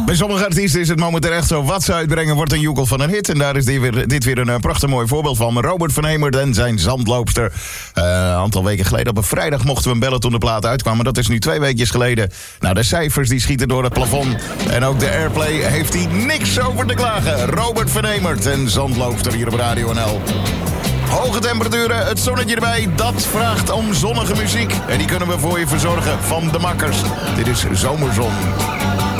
Bij sommige artiesten is het momenteel echt zo. Wat ze uitbrengen wordt een joekel van een hit. En daar is dit weer een prachtig mooi voorbeeld van. Robert van Hemert en zijn Zandloopster. Een aantal weken geleden op een vrijdag mochten we hem bellen toen de plaat uitkwam. Maar dat is nu 2 weekjes geleden. Nou, de cijfers die schieten door het plafond. En ook de airplay heeft hij niks over te klagen. Robert van Hemert en Zandloopster hier op Radio NL. Hoge temperaturen, het zonnetje erbij, dat vraagt om zonnige muziek. En die kunnen we voor je verzorgen van de makkers. Dit is Zomerzon.